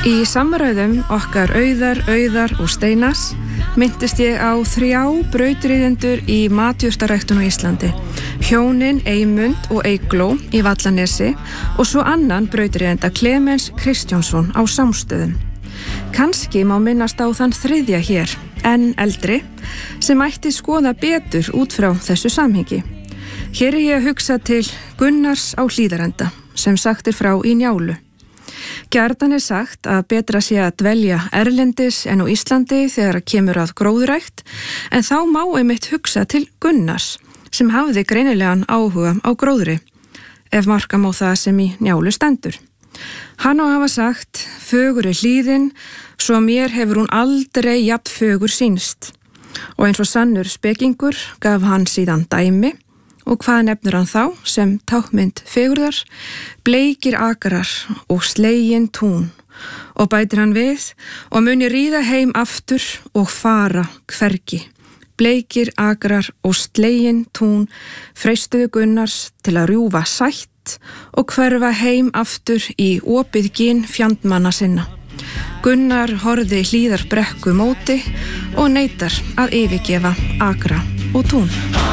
Í samræðum okkar Auðar og Steinars minntist ég á 3 brautriðendur í matjurtaræktun á Íslandi. Hjónin Eymund og Eygló í Vallanesi og svo annan brautriðenda Klemens Kristjánsson á Sámstöðum. Kannski má minnast á þann 3. hér, en eldri, sem ætti skoða betur út frá þessu samhengi. Hér ég að hugsa til Gunnars á Hlíðarenda, sem sagt frá í Njálu. Gjarnan sagt að betra sé að dvelja erlendis en á Íslandi þegar kemur að gróðurækt, en þá má einmitt hugsa til Gunnars, sem hafði greinilegan áhuga á gróðri, ef marka má það sem í Njálu stendur. Hann á hafa sagt, fögur hlíðin, svo mér hefur hún aldrei jafn fögur sýnst. Og eins og sannur spekingur gaf hann síðan dæmi, og hvað nefnir hann þá sem tákmynd fegurðar? Bleikir akrar og slegin tún. Og bætir hann við, og muni ríða heim aftur og fara hvergi. Bleikir akrar og slegin tún freistuðu Gunnars til að rjúfa sætt og hverfa heim aftur í opið gin fjandmanna sinna. Gunnar horfði Hlíðarbrekku móti og neitar að yfirgefa akra og tún.